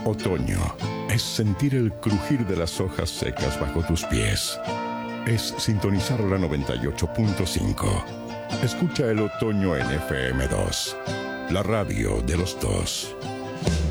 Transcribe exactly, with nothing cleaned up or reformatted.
Otoño es sentir el crujir de las hojas secas bajo tus pies. Es sintonizar la noventa y ocho punto cinco. Escucha el otoño en F M dos, la radio de los dos.